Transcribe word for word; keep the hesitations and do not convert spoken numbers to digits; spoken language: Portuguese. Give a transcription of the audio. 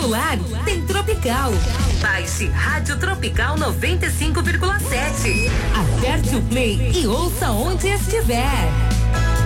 celular, tem Tropical. Baixe Rádio Tropical noventa e cinco vírgula sete. Aperte o play e ouça onde estiver.